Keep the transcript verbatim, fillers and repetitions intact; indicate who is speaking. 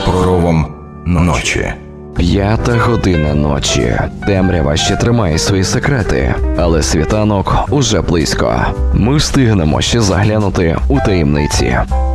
Speaker 1: покровом ночі.
Speaker 2: П'ята година ночі. Темрява ще тримає свої секрети, але світанок уже близько. Ми встигнемо ще заглянути у таємниці.